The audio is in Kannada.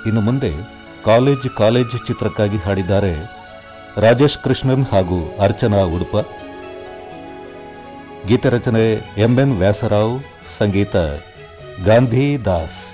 ಇನ್ನು ಮುಂದೆ ಕಾಲೇಜ್ ಕಾಲೇಜ್ ಚಿತ್ರಕ್ಕಾಗಿ ಹಾಡಿದ್ದಾರೆ ರಾಜೇಶ್ ಕೃಷ್ಣನ್ ಹಾಗೂ ಅರ್ಚನಾ ಉಡುಪ. ಗೀತೆ ರಚನೆ ಎಂ.ಎನ್. ವ್ಯಾಸರಾವ್, ಸಂಗೀತ ಗಾಂಧಿ ದಾಸ್.